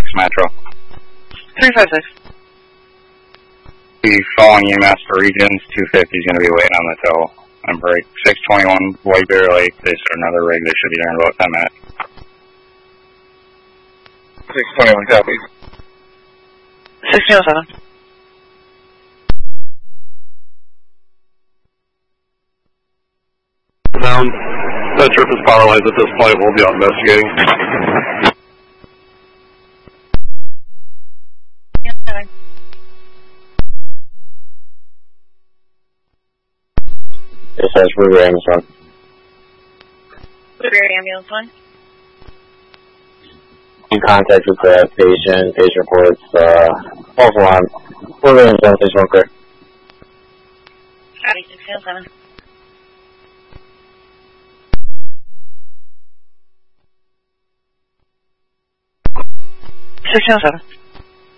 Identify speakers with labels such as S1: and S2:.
S1: Metro.
S2: 356.
S1: The following EMS for Regions 250 is going to be waiting on the tow and break. 621 White Bear Lake. They start another rig. They should be there in about 10 minutes.
S3: 621 copy.
S2: 1607.
S4: Down. That trip is power lines at this point. We'll be out investigating.
S5: It says River Ambulance 1.
S6: River Ambulance 1.
S5: In contact with the patient. Patient reports false alarm. River Ambulance 1, clear.
S6: Copy, 607.
S2: 1607.